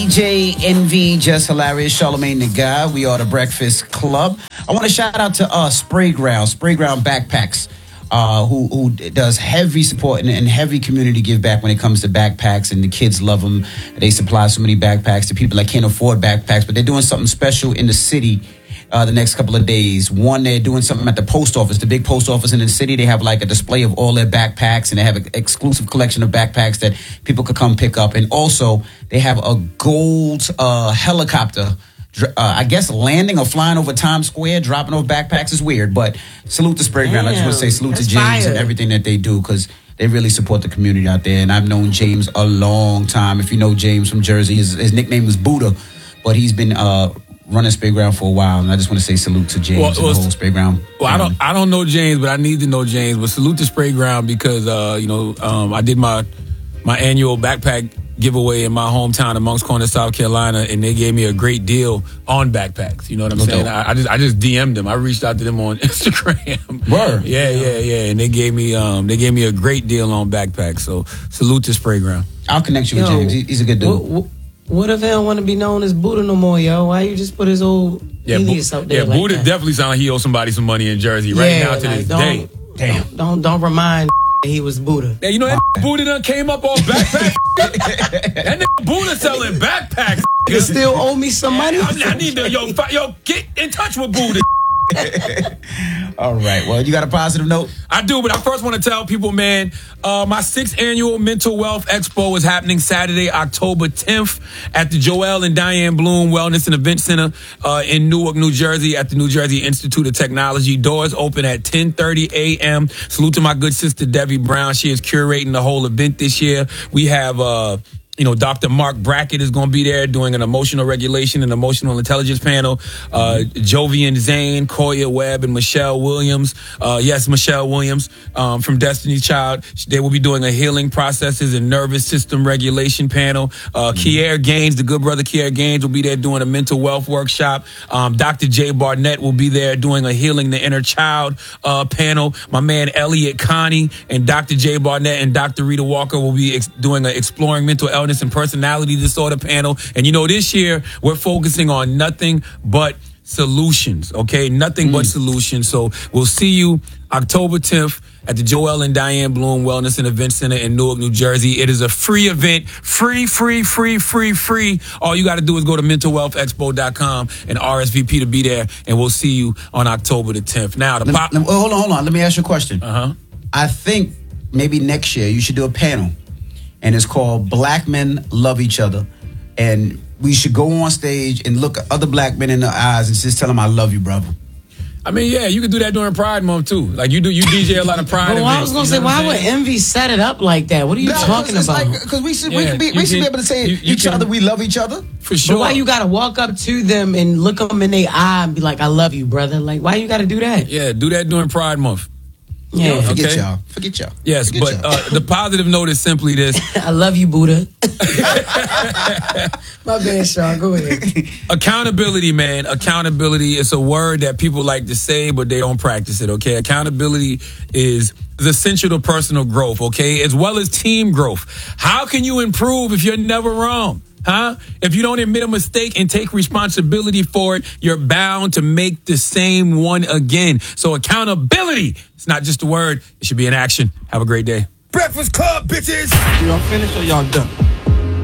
DJ Envy, Just Hilarious, Charlamagne the Guy. We are the Breakfast Club. I want to shout out to Sprayground Backpacks, who does heavy support and heavy community give back when it comes to backpacks, and the kids love them. They supply so many backpacks to people that can't afford backpacks, but they're doing something special in the city the next couple of days. One, they're doing something at the post office, the big post office in the city. They have like a display of all their backpacks, and they have an exclusive collection of backpacks that people could come pick up. And also, they have a gold helicopter, I guess, landing or flying over Times Square, dropping off backpacks. Is weird, but salute to Sprayground. I just want to say salute to James and everything that they do, because they really support the community out there. And I've known James a long time. If you know James from Jersey, his nickname is Buddha, but he's been running Sprayground for a while, and I just want to say salute to James and the whole Sprayground. Well, I don't know James, but I need to know James. But salute to Sprayground because I did my annual backpack giveaway in my hometown of Moncks Corner, South Carolina, and they gave me a great deal on backpacks. You know what I'm saying? I just DM'd them. I reached out to them on Instagram. Word. Yeah, and they gave me a great deal on backpacks. So salute to Sprayground. I'll connect you with James. He's a good dude. What if he don't want to be known as Buddha no more, yo? Why you just put his old alias out there? Yeah, Buddha definitely sounds like he owes somebody some money in Jersey now to this day. Damn. Don't remind he was Buddha. Yeah, you know that Buddha done came up on backpacks. That nigga Buddha selling backpacks. You still owe me some money? I need to get in touch with Buddha. All right. Well, you got a positive note? I do, but I first want to tell people, man, my 6th annual Mental Wealth Expo is happening Saturday, October 10th at the Joel and Diane Bloom Wellness and Event Center in Newark, New Jersey at the New Jersey Institute of Technology. Doors open at 10:30 a.m. Salute to my good sister, Debbie Brown. She is curating the whole event this year. We have Dr. Mark Brackett is going to be there doing an emotional regulation and emotional intelligence panel. Jovian Zane, Koya Webb, and Michelle Williams. Michelle Williams from Destiny's Child. They will be doing a healing processes and nervous system regulation panel. Kier Gaines, the good brother Kier Gaines, will be there doing a mental wealth workshop. Dr. Jay Barnett will be there doing a healing the inner child panel. My man Elliot Connie and Dr. Jay Barnett and Dr. Rita Walker will be doing an exploring mental illness and personality disorder panel. And this year we're focusing on nothing but solutions, okay? Nothing but solutions. So we'll see you October 10th at the Joel and Diane Bloom Wellness and Event Center in Newark, New Jersey. It is a free event. Free. All you got to do is go to mentalwealthexpo.com and RSVP to be there, and we'll see you on October the 10th. Now, hold on. Let me ask you a question. I think maybe next year you should do a panel, and it's called Black Men Love Each Other. And we should go on stage and look at other black men in the eyes and just tell them, I love you, brother. I mean, yeah, you could do that during Pride Month, too. Like, you DJ a lot of Pride events. I was going to say, why would Envy set it up like that? What are you talking about? Because we should be able to say each other, we love each other. For sure. But why you got to walk up to them and look them in their eye and be like, I love you, brother? Like, why you got to do that? Yeah, do that during Pride Month. Yeah, forget y'all. Yes, but the positive note is simply this. I love you, Buddha. My bad, Sean. Go ahead. Accountability, man. Accountability is a word that people like to say, but they don't practice it, okay? Accountability is essential to personal growth, okay? As well as team growth. How can you improve if you're never wrong? If you don't admit a mistake and take responsibility for it, you're bound to make the same one again. So accountability, it's not just a word, it should be an action. Have a great day. Breakfast Club, bitches! Y'all finished or y'all done?